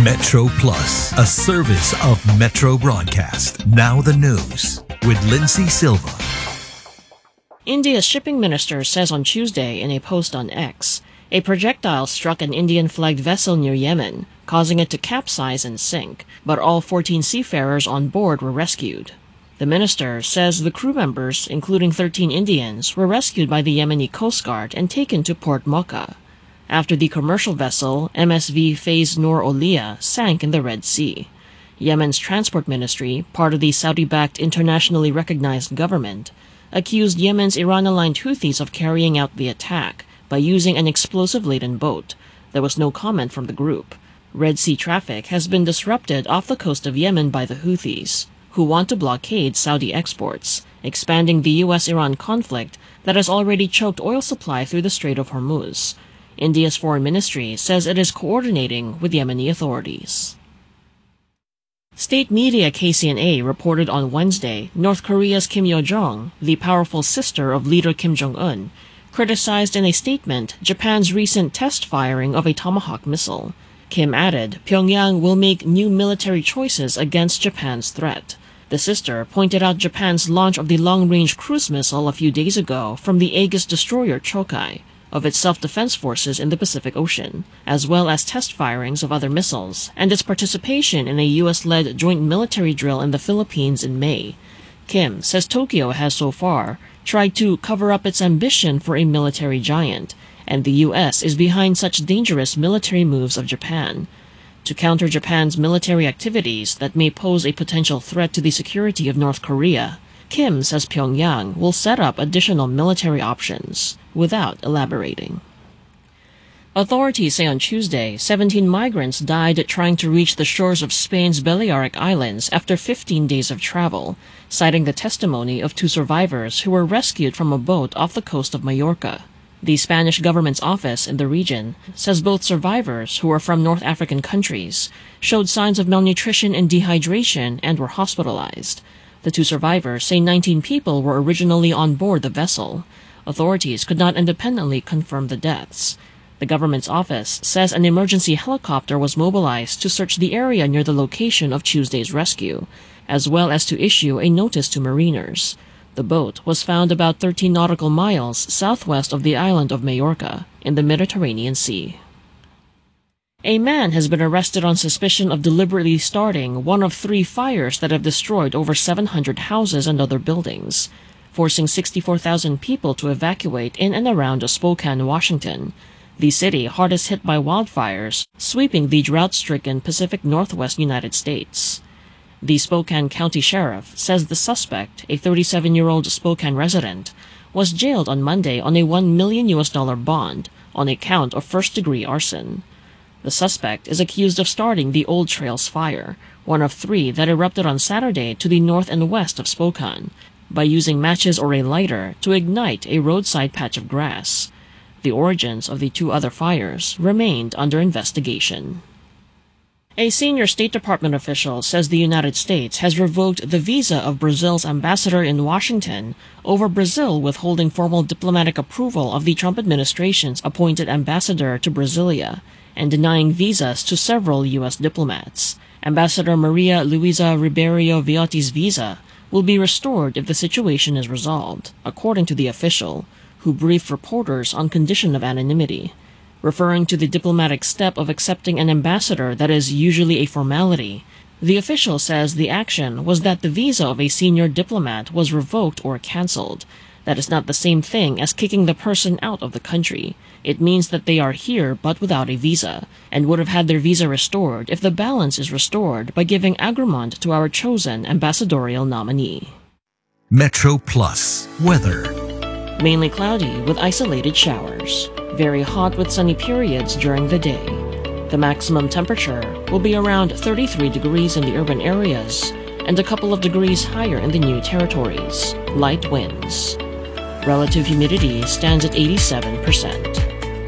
Metro Plus, a service of Metro Broadcast. Now the news with Lindsay Silva. India's shipping minister says on Tuesday in a post on X, a projectile struck an Indian-flagged vessel near Yemen, causing it to capsize and sink, but all 14 seafarers on board were rescued. The minister says the crew members, including 13 Indians, were rescued by the Yemeni Coast Guard and taken to Port Mocha, after the commercial vessel MSV Faiz Noor Olia sank in the Red Sea. Yemen's transport ministry, part of the Saudi-backed internationally recognized government, accused Yemen's Iran-aligned Houthis of carrying out the attack by using an explosive-laden boat. There was no comment from the group. Red Sea traffic has been disrupted off the coast of Yemen by the Houthis, who want to blockade Saudi exports, expanding the U.S.-Iran conflict that has already choked oil supply through the Strait of Hormuz. India's foreign ministry says it is coordinating with Yemeni authorities. State media KCNA reported on Wednesday North Korea's Kim Yo-jong, the powerful sister of leader Kim Jong-un, criticized in a statement Japan's recent test firing of a Tomahawk missile. Kim added Pyongyang will make new military choices against Japan's threat. The sister pointed out Japan's launch of the long-range cruise missile a few days ago from the Aegis destroyer Chokai of its self-defense forces in the Pacific Ocean, as well as test firings of other missiles, and its participation in a U.S.-led joint military drill in the Philippines in May. Kim says Tokyo has so far tried to cover up its ambition for a military giant, and the U.S. is behind such dangerous military moves of Japan. To counter Japan's military activities that may pose a potential threat to the security of North Korea, Kim says Pyongyang will set up additional military options, without elaborating. Authorities say on Tuesday 17 migrants died trying to reach the shores of Spain's Balearic Islands after 15 days of travel, citing the testimony of 2 survivors who were rescued from a boat off the coast of Majorca. The Spanish government's office in the region says both survivors, who are from North African countries, showed signs of malnutrition and dehydration and were hospitalized. The 2 survivors say 19 people were originally on board the vessel. Authorities could not independently confirm the deaths. The government's office says an emergency helicopter was mobilized to search the area near the location of Tuesday's rescue, as well as to issue a notice to mariners. The boat was found about 13 nautical miles southwest of the island of Majorca, in the Mediterranean Sea. A man has been arrested on suspicion of deliberately starting one of 3 fires that have destroyed over 700 houses and other buildings, forcing 64,000 people to evacuate in and around Spokane, Washington, the city hardest hit by wildfires sweeping the drought-stricken Pacific Northwest United States. The Spokane County Sheriff says the suspect, a 37-year-old Spokane resident, was jailed on Monday on a $1 million bond on a count of first-degree arson. The suspect is accused of starting the Old Trails fire, one of 3 that erupted on Saturday to the north and west of Spokane, by using matches or a lighter to ignite a roadside patch of grass. The origins of the 2 other fires remained under investigation. A senior State Department official says the United States has revoked the visa of Brazil's ambassador in Washington over Brazil withholding formal diplomatic approval of the Trump administration's appointed ambassador to Brasilia, and denying visas to several U.S. diplomats. Ambassador Maria Luisa Ribeiro Viotti's visa will be restored if the situation is resolved, according to the official, who briefed reporters on condition of anonymity. Referring to the diplomatic step of accepting an ambassador that is usually a formality, the official says the action was that the visa of a senior diplomat was revoked or cancelled. That is not the same thing as kicking the person out of the country. It means that they are here but without a visa, and would have had their visa restored if the balance is restored by giving agrement to our chosen ambassadorial nominee. Metro Plus weather. Mainly cloudy with isolated showers. Very hot with sunny periods during the day. The maximum temperature will be around 33 degrees in the urban areas and a couple of degrees higher in the new territories. Light winds. Relative humidity stands at 87%.